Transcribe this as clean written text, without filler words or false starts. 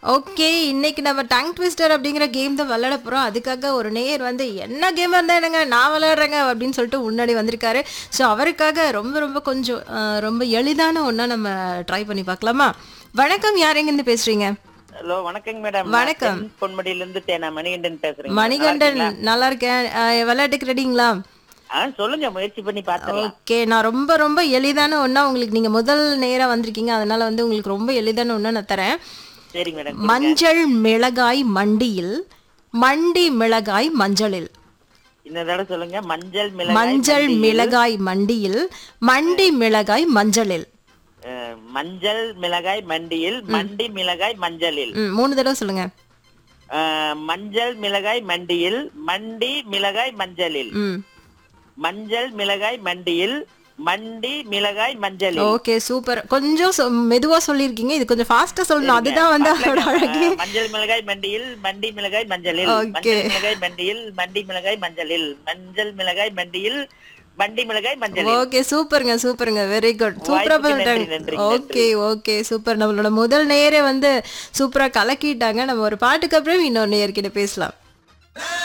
Okay. இன்னைக்கு நம்ம tongue twister அப்படிங்கிற கேம் தான் விளையாட போறோம். அதுக்காக ஒரு நேயர் வந்து, "என்ன கேமா இருந்தா என்னங்க, நான் விளையாடுறேங்க" அப்படின்னு சொல்லிட்டு முன்னாடி வந்திருக்காரு. ஸோ அவருக்காக ரொம்ப ரொம்ப கொஞ்சம் ரொம்ப எளிதான ஒண்ணா நம்ம ட்ரை பண்ணி பார்க்கலாமா? வணக்கம். யார் எங்கேருந்து பேசுறீங்க? ஹலோ வணக்கங்க மேடம். நான் வணக்கம். பொன்முடியிலிருந்து தேனா மணிகண்டன் பேசுறேங்க மேடம். நல்லா மணிகண்டன் இருக்கீங்களா? நல்லா இருக்கேன். விளையாட்டுக்கு ரெடிங்களா? சொல்லுங்க, முயற்சி பண்ணி பாத்துடலாம். ஓகே. நான் ரொம்ப ரொம்ப எளிதான ஒண்ணா உங்களுக்கு நீங்க முதல் நேரா வந்திருக்கீங்க. அதனால வந்து உங்களுக்கு ரொம்ப எளிதான ஒண்ணா நான் தரேன். சரிங்க மேடம், கொடுங்க. மஞ்சள் மிளகாய் மண்டியில், மண்டி மிளகாய் மஞ்சளில். இன்னொரு தடவை சொல்லுங்க. மஞ்சள் மிளகாய் மஞ்சள் மண்டியில், மிளகாய் மண்டியில், மண்டி மிளகாய் மஞ்சளில். மஞ்சள் மிளகாய் மண்டியில், மண்டி மிளகாய் மஞ்சளில். 3 தடவை சொல்லுங்க. மஞ்சள் மிளகாய் மண்டியில், மண்டி மிளகாய் மஞ்சளில். ம். மஞ்சள் மிளகாய் மண்டியில், மண்டி மிளகாய் மஞ்சளில். Okay super. கொஞ்சம் மெதுவா சொல்லியிருக்கீங்க. இது கொஞ்சம் ஃபாஸ்டா சொல்லணும். அதுதான் வந்து அதோட அழகு. மஞ்சள் மிளகாய் மண்டியில், மண்டி மிளகாய் மஞ்சளில். ஓகே. மஞ்சள் மிளகாய் மண்டியில், மண்டி மிளகாய் மஞ்சளில். மஞ்சள் மிளகாய் மண்டியில், மண்டி மிளகாய் மஞ்சளில். ஓகே சூப்பருங்க சூப்பருங்க. Very good. சூப்பரா வாய்ப்புக்கு நன்றி, பண்ணிட்டாங்க. நன்றி, ஓகே ஓகே சூப்பர். நம்மளோட முதல் நேயரே வந்து சூப்பரா கலக்கிட்டாங்க. நம்ம ஒரு பாட்டுக்கு அப்புறம் இன்னொரு நேயர்கிட்ட பேசலாம்.